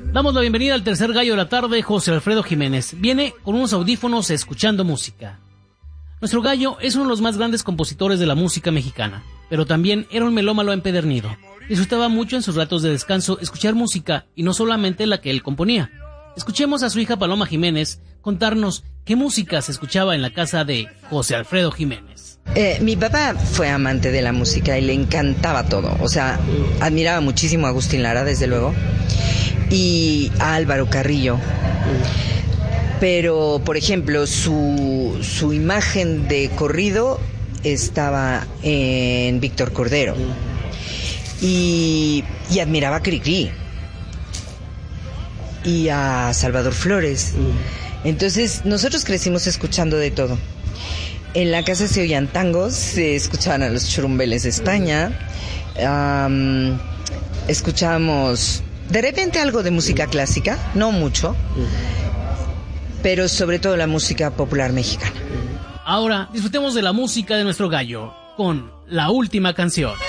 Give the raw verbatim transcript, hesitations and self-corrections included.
Damos la bienvenida al tercer gallo de la tarde, José Alfredo Jiménez. Viene con unos audífonos escuchando música. Nuestro gallo es uno de los más grandes compositores de la música mexicana, pero también era un melómano empedernido. Disfrutaba mucho en sus ratos de descanso escuchar música y no solamente la que él componía. Escuchemos a su hija Paloma Jiménez contarnos qué música se escuchaba en la casa de José Alfredo Jiménez. Eh, mi papá fue amante de la música y le encantaba todo. O sea, admiraba muchísimo a Agustín Lara, desde luego, y a Álvaro Carrillo. Pero, por ejemplo, su, su imagen de corrido estaba en Víctor Cordero. Y, y admiraba a Cricri. Y a Salvador Flores. Entonces, nosotros crecimos escuchando de todo. En la casa se oían tangos, se escuchaban a los churumbeles de España. Um, escuchábamos de repente algo de música clásica, no mucho, pero sobre todo la música popular mexicana. Ahora disfrutemos de la música de nuestro gallo con La Última Canción.